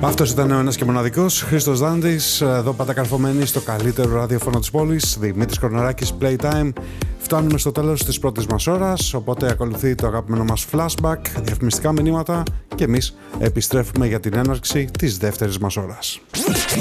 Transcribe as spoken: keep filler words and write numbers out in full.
Αυτός ήταν ο ένας και μοναδικός Χρήστος Δάντης, εδώ πάντα καρφωμένοι στο καλύτερο ραδιοφωνό της πόλης. Δημήτρης Κορναράκης, Playtime. Φτάνουμε στο τέλος της πρώτης μας ώρας, οπότε ακολουθεί το αγαπημένο μας flashback, διαφημιστικά μηνύματα και εμείς επιστρέφουμε για την έναρξη της δεύτερης μας ώρας.